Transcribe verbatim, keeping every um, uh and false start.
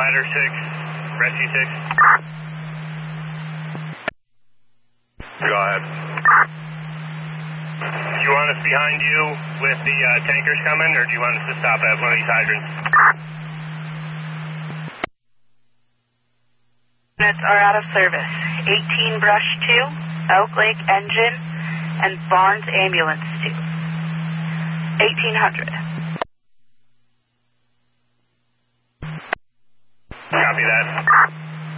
Ladder six, Rescue six. Go ahead. Do you want us behind you with the uh, tankers coming, or do you want us to stop at one of these hydrants? Units are out of service. eighteen Brush two, Elk Lake Engine, and Barnes Ambulance two. eighteen hundred. Copy that.